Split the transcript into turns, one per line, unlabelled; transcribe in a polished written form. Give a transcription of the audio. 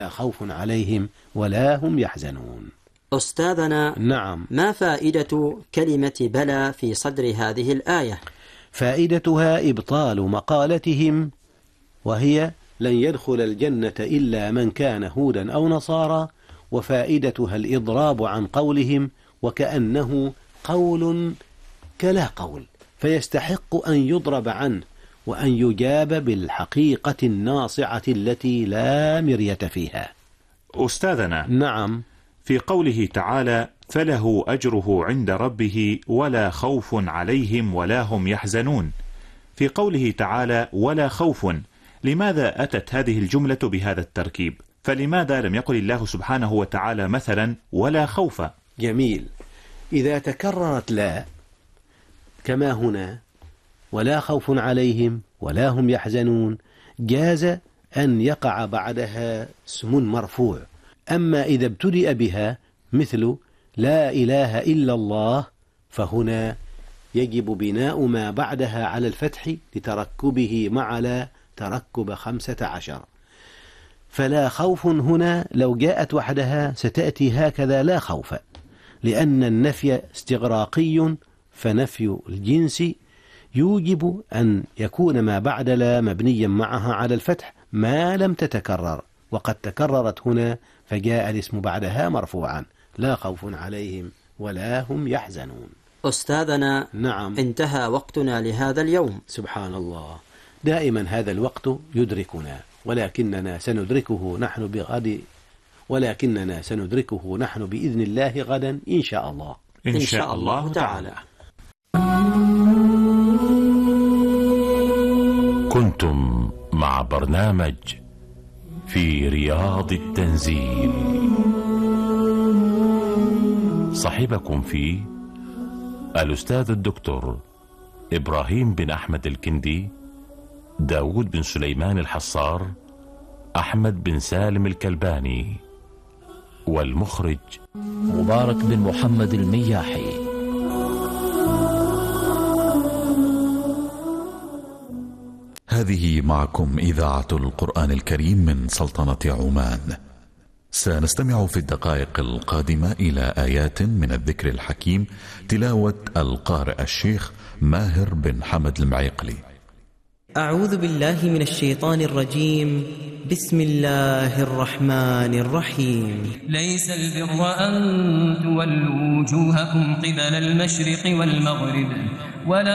خوف عليهم ولا هم يحزنون.
أستاذنا،
نعم،
ما فائدة كلمة بلى في صدر هذه الآية؟
فائدتها إبطال مقالتهم، وهي لن يدخل الجنة إلا من كان هودا أو نصارى، وفائدتها الإضراب عن قولهم وكأنه قول كلا قول، فيستحق أن يضرب عنه وأن يجاب بالحقيقة الناصعة التي لا مرية فيها.
أستاذنا،
نعم،
في قوله تعالى فله أجره عند ربه ولا خوف عليهم ولا هم يحزنون، في قوله تعالى ولا خوف، لماذا أتت هذه الجملة بهذا التركيب؟ فلماذا لم يقل الله سبحانه وتعالى مثلا ولا خوف؟
جميل. إذا تكررت لا كما هنا ولا خوف عليهم ولا هم يحزنون، جاز أن يقع بعدها اسم مرفوع. أما إذا ابتدأ بها مثل لا إله إلا الله، فهنا يجب بناء ما بعدها على الفتح لتركبه مع لا تركب 15. فلا خوف هنا لو جاءت وحدها ستأتي هكذا لا خوف، لأن النفي استغراقي، فنفي الجنس يوجب أن يكون ما بعد لا مبنيا معها على الفتح ما لم تتكرر، وقد تكررت هنا فجاء الاسم بعدها مرفوعا لا خوف عليهم ولا هم يحزنون.
أستاذنا،
نعم،
انتهى وقتنا لهذا اليوم.
سبحان الله، دائما هذا الوقت يدركنا، ولكننا سندركه نحن بإذن الله غدا إن شاء الله.
إن شاء الله تعالى.
كنتم مع برنامج في رياض التنزيل، صاحبكم فيه الأستاذ الدكتور إبراهيم بن أحمد الكندي، داود بن سليمان الحصار، أحمد بن سالم الكلباني، والمخرج
مبارك بن محمد المياحي.
هذه معكم إذاعة القرآن الكريم من سلطنة عمان. سنستمع في الدقائق القادمة إلى آيات من الذكر الحكيم، تلاوة القارئ الشيخ ماهر بن حمد المعيقلي.
أعوذ بالله من الشيطان الرجيم. بسم الله الرحمن الرحيم.
ليس البر أن تولوا وجوهكم قبل المشرق والمغرب